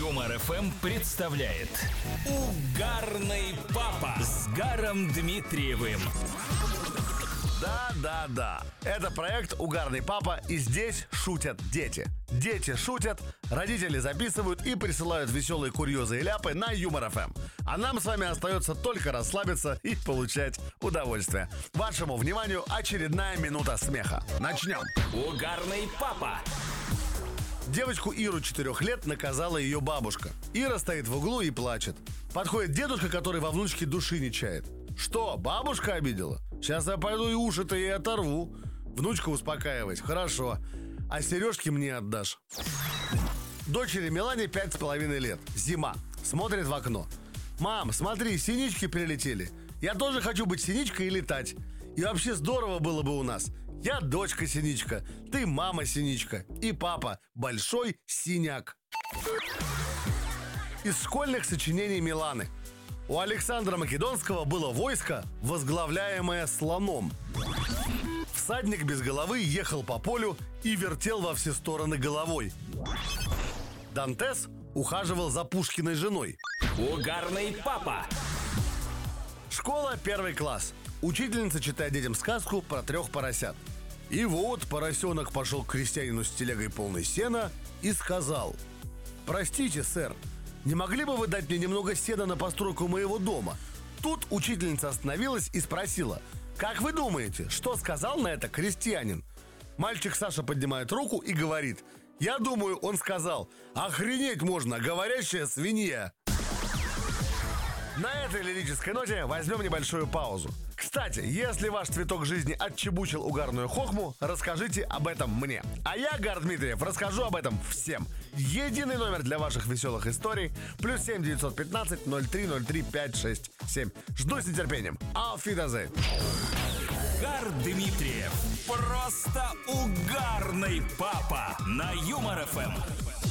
Юмор ФМ представляет Угарный папа с Гаром Дмитриевым. Да. Это проект «Угарный папа», и здесь шутят дети. Дети шутят, родители записывают и присылают веселые курьезы и ляпы на Юмор ФМ. А нам с вами остается только расслабиться и получать удовольствие. Вашему вниманию очередная минута смеха. Начнем. Угарный папа. Девочку Иру 4 лет наказала ее бабушка. Ира стоит в углу и плачет. Подходит дедушка, который во внучке души не чает. Что, бабушка обидела? Сейчас я пойду и уши-то ей оторву. Внучка успокаивает. Хорошо. А сережки мне отдашь. Дочери Милане 5,5 лет. Зима. Смотрит в окно. Мам, смотри, синички прилетели. Я тоже хочу быть синичкой и летать. И вообще здорово было бы у нас. Я дочка синичка, ты мама синичка. И папа большой синяк. Из школьных сочинений Миланы. У Александра Македонского было войско, возглавляемое слоном. Всадник без головы ехал по полю и вертел во все стороны головой. Дантес ухаживал за Пушкиной женой. Угарный папа. Школа, 1 класс. Учительница читает детям сказку про 3 поросят. И вот поросенок пошел к крестьянину с телегой полной сена и сказал: «Простите, сэр, не могли бы вы дать мне немного сена на постройку моего дома?» Тут учительница остановилась и спросила: «Как вы думаете, что сказал на это крестьянин?» Мальчик Саша поднимает руку и говорит: «Я думаю, он сказал: охренеть можно, говорящая свинья». На этой лирической ноте возьмем небольшую паузу. Кстати, если ваш цветок жизни отчебучил угарную хохму, расскажите об этом мне. А я, Гар Дмитриев, расскажу об этом всем. Единый номер для ваших веселых историй +7 915 0303 567. Жду с нетерпением. Auf Wiedersehen. Гар Дмитриев. Просто угарный папа на Юмор ФМ.